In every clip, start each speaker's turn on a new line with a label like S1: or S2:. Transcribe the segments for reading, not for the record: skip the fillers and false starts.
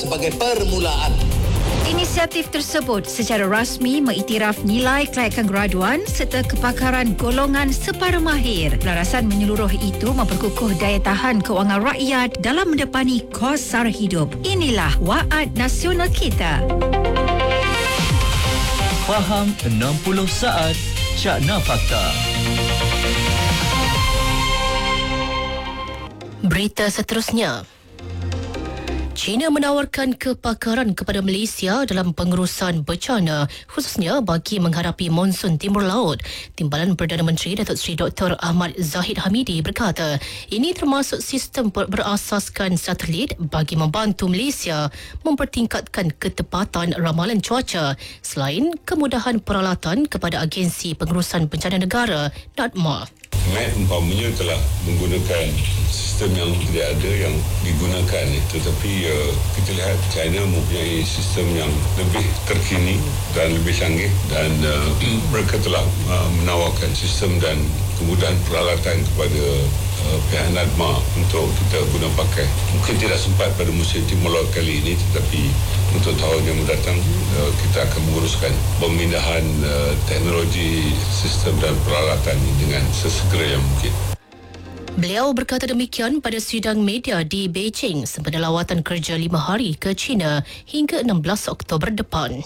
S1: sebagai permulaan.
S2: Inisiatif tersebut secara rasmi mengiktiraf nilai kelayakan graduan serta kepakaran golongan separuh mahir. Pelarasan menyeluruh itu memperkukuh daya tahan kewangan rakyat dalam mendepani kos sara hidup. Inilah Waad Nasional kita.
S3: Faham 60 saat Cakna Fakta.
S4: Berita seterusnya. China menawarkan kepakaran kepada Malaysia dalam pengurusan bencana, khususnya bagi menghadapi monsun Timur Laut. Timbalan Perdana Menteri Datuk Seri Dr. Ahmad Zahid Hamidi berkata, ini termasuk sistem berasaskan satelit bagi membantu Malaysia mempertingkatkan ketepatan ramalan cuaca selain kemudahan peralatan kepada Agensi Pengurusan Bencana Negara, NADMA.
S5: MET umpamanya telah menggunakan sistem yang tidak ada yang digunakan, tetapi kita lihat China mempunyai sistem yang lebih terkini dan lebih canggih, dan mereka telah menawarkan sistem dan kemudahan peralatan kepada pihak NADMA untuk kita guna pakai. Mungkin tidak sempat pada musim Timur Laut kali ini, tetapi untuk tahun yang mendatang kita akan menguruskan pemindahan teknologi, sistem dan peralatan ini dengan sesegera yang mungkin.
S4: Beliau berkata demikian pada sidang media di Beijing sempena lawatan kerja 5 hari ke China hingga 16 Oktober depan.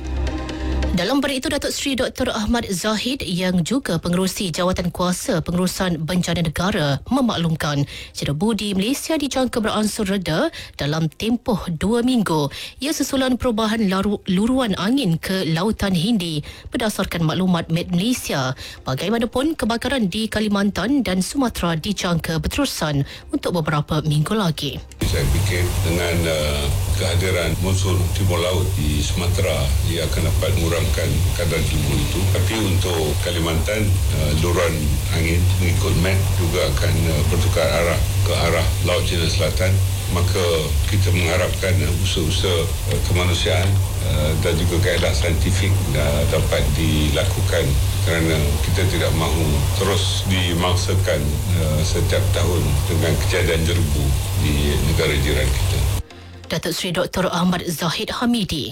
S4: Dalam pada itu, Datuk Seri Dr. Ahmad Zahid yang juga pengerusi Jawatan Kuasa Pengurusan Bencana Negara memaklumkan cerebu di Malaysia dijangka beransur reda dalam tempoh 2 minggu. Ia susulan perubahan luruan angin ke Lautan Hindi berdasarkan maklumat Met Malaysia. Bagaimanapun, kebakaran di Kalimantan dan Sumatera dijangka berterusan untuk beberapa minggu lagi.
S5: Saya fikir dengan kehadiran monsun Timur Laut di Sumatera, ia akan dapat mengurangkan kadar cerebu itu. Tapi untuk Kalimantan, luruan angin mengikut Met juga akan bertukar arah ke arah Laut Cina Selatan. Maka kita mengharapkan usaha-usaha kemanusiaan dan juga kaedah saintifik dapat dilakukan, kerana kita tidak mahu terus dimaksakan setiap tahun dengan kejadian jerebu di negara jiran kita.
S4: Datuk Seri Dr. Ahmad Zahid Hamidi.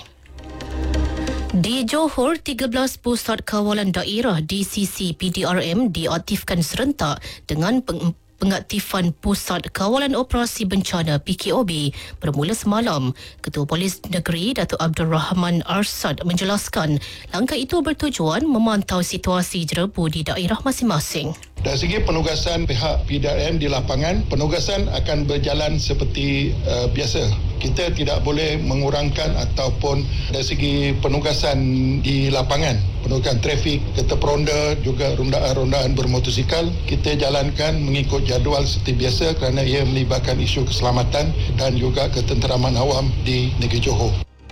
S4: Di Johor, 13 pusat kawalan daerah DCC PDRM diaktifkan serentak dengan pengaktifan Pusat Kawalan Operasi Bencana PKOB bermula semalam. Ketua Polis Negeri Datuk Abdul Rahman Arsad menjelaskan langkah itu bertujuan memantau situasi jerebu di daerah masing-masing.
S6: Dari segi penugasan pihak PDRM di lapangan, penugasan akan berjalan seperti biasa. Kita tidak boleh mengurangkan ataupun dari segi penugasan di lapangan, penugasan trafik, kereta peronda, juga rondaan bermotosikal, kita jalankan mengikut jadual seperti biasa kerana ia melibatkan isu keselamatan dan juga ketenteraman awam di negeri Johor.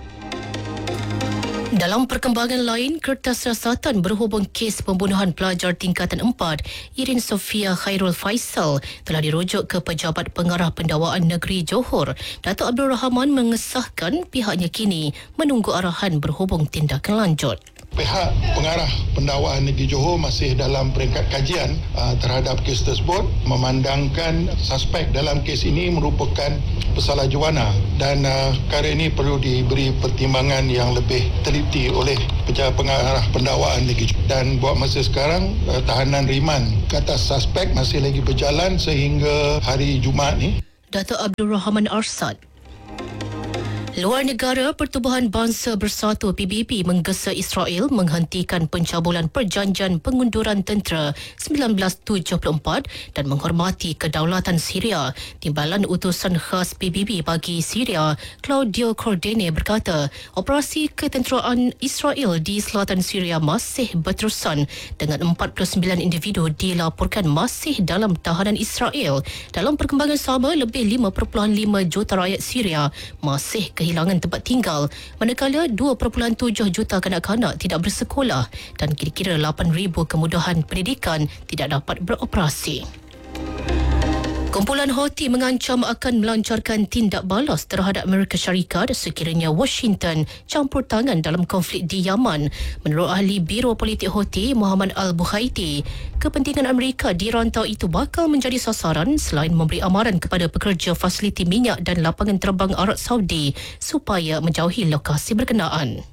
S4: Dalam perkembangan lain, Kertas Siasatan berhubung kes pembunuhan pelajar tingkatan 4, Irin Sofia Khairul Faisal, telah dirujuk ke Pejabat Pengarah Pendakwaan Negeri Johor. Datuk Abdul Rahman mengesahkan pihaknya kini menunggu arahan berhubung tindakan lanjut.
S6: Pihak Pengarah Pendakwaan Negeri Johor masih dalam peringkat kajian terhadap kes tersebut, memandangkan suspek dalam kes ini merupakan pesalah juana dan perkara ini perlu diberi pertimbangan yang lebih teliti oleh Pejabat Pengarah Pendakwaan Negeri Johor. Dan buat masa sekarang tahanan riman ke atas suspek masih lagi berjalan sehingga hari Jumaat ni.
S4: Datuk Abdul Rahman Arsad. Luar negara, Pertubuhan Bangsa Bersatu PBB menggesa Israel menghentikan pencabulan perjanjian pengunduran tentera 1974 dan menghormati kedaulatan Syria. Timbalan utusan khas PBB bagi Syria, Claudio Cordene berkata, operasi ketenteraan Israel di selatan Syria masih berterusan dengan 49 individu dilaporkan masih dalam tahanan Israel. Dalam perkembangan sama, lebih 5.5 juta rakyat Syria masih kehilangan tempat tinggal, manakala 2.7 juta kanak-kanak tidak bersekolah dan kira-kira 8,000 kemudahan pendidikan tidak dapat beroperasi. Kumpulan Houthi mengancam akan melancarkan tindak balas terhadap Amerika Syarikat sekiranya Washington campur tangan dalam konflik di Yaman. Menurut ahli Biro Politik Houthi, Muhammad Al-Buhaiti, kepentingan Amerika di rantau itu bakal menjadi sasaran selain memberi amaran kepada pekerja fasiliti minyak dan lapangan terbang Arab Saudi supaya menjauhi lokasi berkenaan.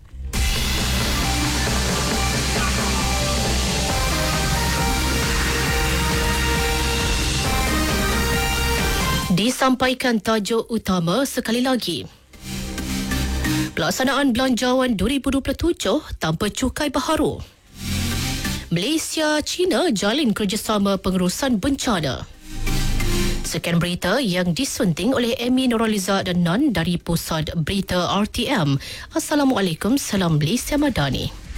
S4: Disampaikan tajuk utama sekali lagi. Pelaksanaan Belanjawan 2027 tanpa cukai baharu. Malaysia, China jalin kerjasama pengurusan bencana. Sekian berita yang disunting oleh Amy Nuraliza dan Nan dari Pusat Berita RTM. Assalamualaikum, salam Malaysia Madani.